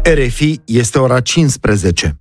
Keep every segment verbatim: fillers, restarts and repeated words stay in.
R F I, este ora cincisprezece.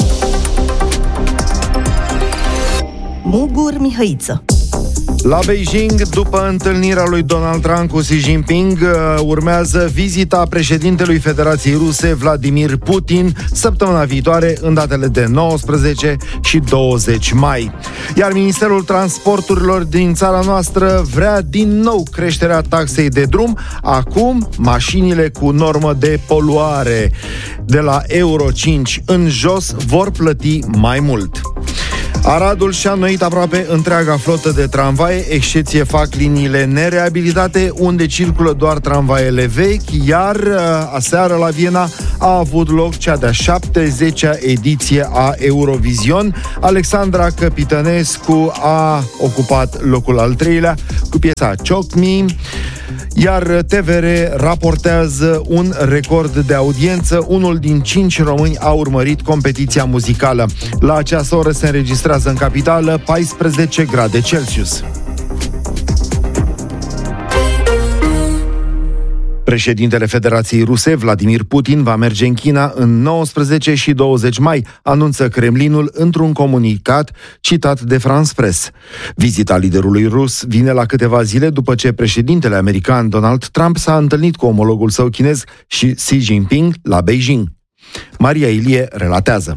Mugur Mihăiță. La Beijing, după întâlnirea lui Donald Trump cu Xi Jinping, urmează vizita președintelui Federației Ruse, Vladimir Putin, săptămâna viitoare, în datele de nouăsprezece și douăzeci mai. Iar Ministerul Transporturilor din țara noastră vrea din nou creșterea taxei de drum. Acum, mașinile cu normă de poluare de la Euro cinci în jos vor plăti mai mult. Aradul și-a înnoit aproape întreaga flotă de tramvaie, excepție fac liniile nereabilitate, unde circulă doar tramvaiele vechi, iar aseară la Viena a avut loc cea de-a șaptezecea ediție a Eurovision. Alexandra Căpitănescu a ocupat locul al treilea cu piesa Choke Me, iar T V R raportează un record de audiență. Unul din cinci români a urmărit competiția muzicală. La această oră se înregistrează în capitală paisprezece grade Celsius. Președintele Federației Ruse, Vladimir Putin, va merge în China în nouăsprezece și douăzeci mai, anunță Kremlinul într-un comunicat citat de France Press. Vizita liderului rus vine la câteva zile după ce președintele american Donald Trump s-a întâlnit cu omologul său chinez Xi Jinping la Beijing. Maria Ilie relatează.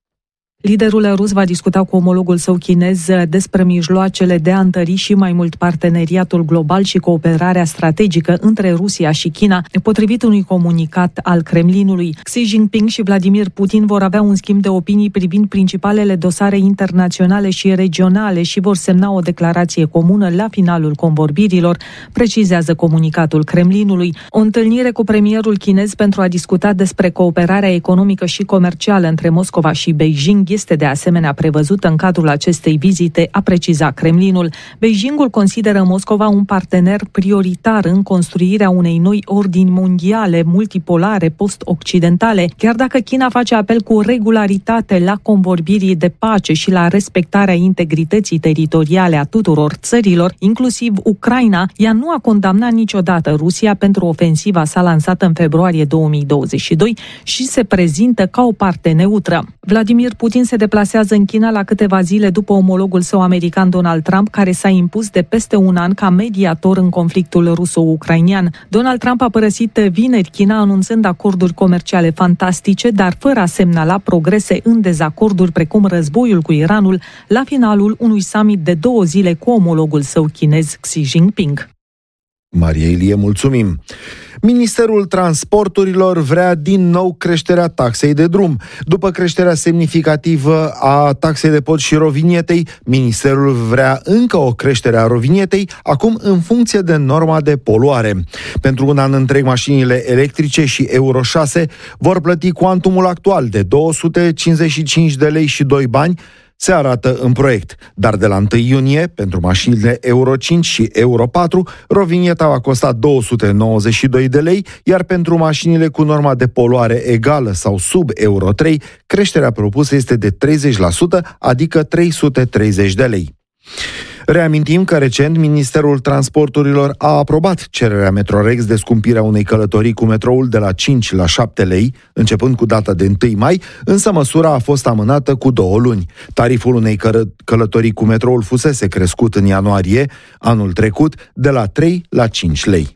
Liderul rus va discuta cu omologul său chinez despre mijloacele de a întări și mai mult parteneriatul global și cooperarea strategică între Rusia și China, potrivit unui comunicat al Kremlinului. Xi Jinping și Vladimir Putin vor avea un schimb de opinii privind principalele dosare internaționale și regionale și vor semna o declarație comună la finalul convorbirilor, precizează comunicatul Kremlinului. O întâlnire cu premierul chinez pentru a discuta despre cooperarea economică și comercială între Moscova și Beijing este de asemenea prevăzută în cadrul acestei vizite, a precizat Kremlinul. Beijingul consideră Moscova un partener prioritar în construirea unei noi ordini mondiale, multipolare, post-occidentale, chiar dacă China face apel cu regularitate la convorbirii de pace și la respectarea integrității teritoriale a tuturor țărilor, inclusiv Ucraina. Ea nu a condamnat niciodată Rusia pentru ofensiva sa lansată în februarie două mii douăzeci și doi și se prezintă ca o parte neutră. Vladimir Putin se deplasează în China la câteva zile după omologul său american Donald Trump, care s-a impus de peste un an ca mediator în conflictul ruso-ucrainian. Donald Trump a părăsit vineri China anunțând acorduri comerciale fantastice, dar fără a semnala progrese în dezacorduri precum războiul cu Iranul, la finalul unui summit de două zile cu omologul său chinez Xi Jinping. Maria Ilie, mulțumim! Ministerul Transporturilor vrea din nou creșterea taxei de drum. După creșterea semnificativă a taxei de pod și rovinietei, Ministerul vrea încă o creștere a rovinietei, acum în funcție de norma de poluare. Pentru un an întreg, mașinile electrice și Euro șase vor plăti cuantumul actual de două sute cincizeci și cinci de lei și doi bani, se arată în proiect. Dar de la întâi iunie, pentru mașinile Euro cinci și Euro patru, rovinieta va costa două sute nouăzeci și doi de lei, iar pentru mașinile cu norma de poluare egală sau sub Euro trei, creșterea propusă este de treizeci la sută, adică trei sute treizeci de lei. Reamintim că recent Ministerul Transporturilor a aprobat cererea Metrorex de scumpirea unei călătorii cu metroul de la cinci la șapte lei, începând cu data de întâi mai, însă măsura a fost amânată cu două luni. Tariful unei călătorii cu metroul fusese crescut în ianuarie anul trecut de la trei la cinci lei.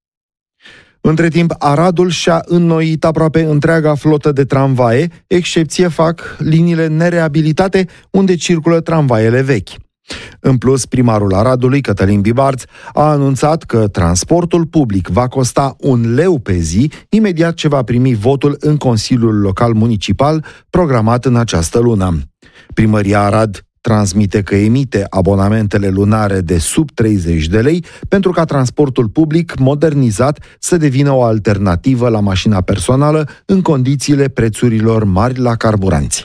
Între timp, Aradul și-a înnoit aproape întreaga flotă de tramvaie, excepție fac liniile nereabilitate unde circulă tramvaiele vechi. În plus, primarul Aradului, Cătălin Bibarț, a anunțat că transportul public va costa un leu pe zi, imediat ce va primi votul în Consiliul Local Municipal, programat în această lună. Primăria Arad transmite că emite abonamentele lunare de sub treizeci de lei pentru ca transportul public modernizat să devină o alternativă la mașina personală în condițiile prețurilor mari la carburanți.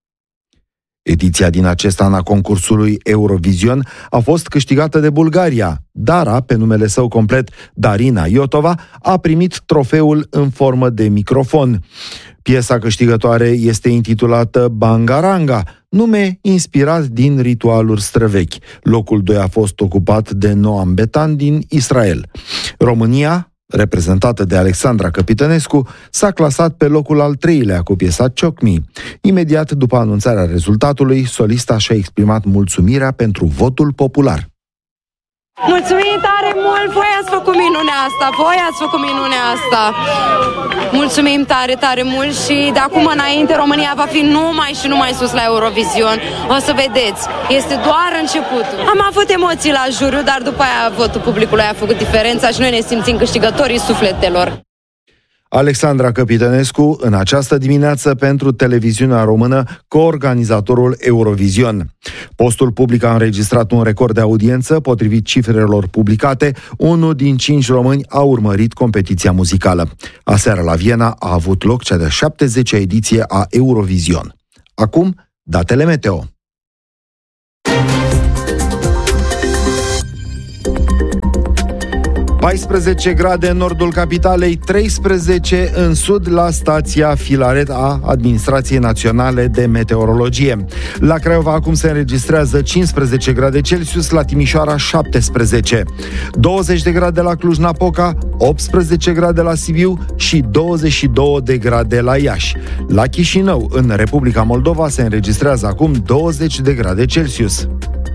Ediția din acest an a concursului Eurovision a fost câștigată de Bulgaria. Dara, pe numele său complet Darina Iotova, a primit trofeul în formă de microfon. Piesa câștigătoare este intitulată Bangaranga, nume inspirat din ritualuri străvechi. Locul doi a fost ocupat de Noam Betan din Israel. România reprezentată de Alexandra Căpitănescu, s-a clasat pe locul al treilea cu piesa Choc Me. Imediat după anunțarea rezultatului, solista și-a exprimat mulțumirea pentru votul popular. Mulțumim tare mult! Voi ați făcut minunea asta! Voi ați făcut minunea asta! Mulțumim tare, tare mult și de acum înainte România va fi numai și numai sus la Eurovision. O să vedeți, este doar începutul. Am avut emoții la juriu, dar după aia votul publicului a făcut diferența și noi ne simțim câștigătorii sufletelor. Alexandra Căpitănescu, în această dimineață pentru televiziunea română, coorganizatorul Eurovision. Postul public a înregistrat un record de audiență, potrivit cifrelor publicate, unul din cinci români a urmărit competiția muzicală. Aseară la Viena a avut loc cea de-a șaptezecea ediție a Eurovision. Acum, datele meteo. paisprezece grade în nordul capitalei, treisprezece în sud la stația Filaret a Administrației Naționale de Meteorologie. La Craiova acum se înregistrează cincisprezece grade Celsius, la Timișoara șaptesprezece, douăzeci de grade la Cluj-Napoca, optsprezece grade la Sibiu și douăzeci și două de grade la Iași. La Chișinău, în Republica Moldova, se înregistrează acum douăzeci de grade Celsius.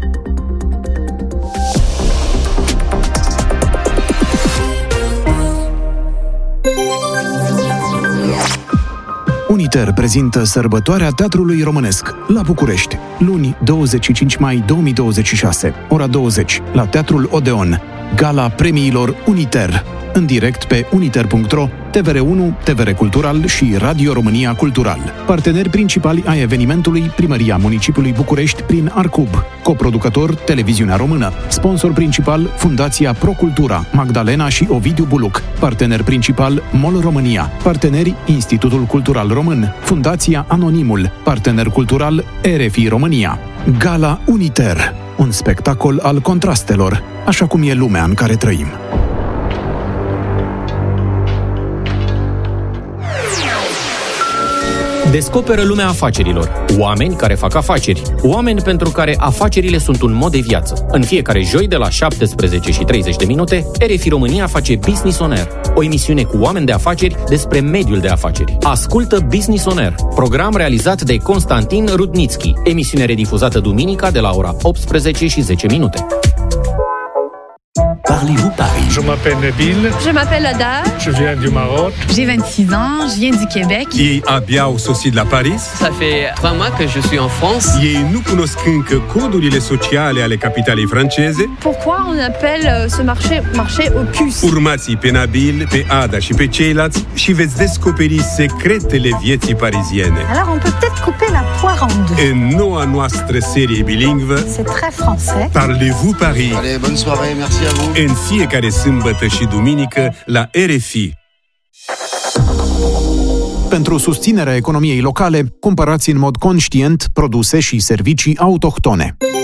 Uniter prezintă sărbătoarea Teatrului Românesc la București, luni douăzeci și cinci mai două mii douăzeci și șase, ora douăzeci, la Teatrul Odeon, gala premiilor Uniter, în direct pe uniter punct ro, T V R unu, T V R Cultural și Radio România Cultural. Parteneri principali ai evenimentului, Primăria Municipiului București prin Arcub, coproducător Televiziunea Română, sponsor principal Fundația Procultura, Magdalena și Ovidiu Buluc, partener principal MOL România, parteneri Institutul Cultural Român, Fundația Anonimul, partener cultural R F I România. Gala Uniter, un spectacol al contrastelor, așa cum e lumea în care trăim. Descoperă lumea afacerilor. Oameni care fac afaceri. Oameni pentru care afacerile sunt un mod de viață. În fiecare joi de la șaptesprezece și treizeci de minute, R F I România face Business on Air, o emisiune cu oameni de afaceri despre mediul de afaceri. Ascultă Business on Air, program realizat de Constantin Rudnitsky, emisiune redifuzată duminica de la ora optsprezece și zece minute. Parlez-vous Paris? Je m'appelle Nabil. Je m'appelle Ada. Je viens du Maroc. J'ai vingt-six ans, je viens du Québec. Ei abia au sosit la Paris. Ça fait trois mois que je suis en France. Ei nu cunosc încă codurile sociale ale capitalei franceze. Pourquoi on appelle ce marché marché aux puces? Urmați pe Nabil, pe Ada și pe ceilalți și veți descoperi secretele vieții pariziene. Alors on peut peut-être couper la poire en deux. În noua noastră serie bilingvă, c'est très français. Parlez-vous Paris? Allez, bonne soirée, merci à vous. În fiecare sâmbătă și duminică la R F I. Pentru susținerea economiei locale, cumpărați în mod conștient produse și servicii autohtone.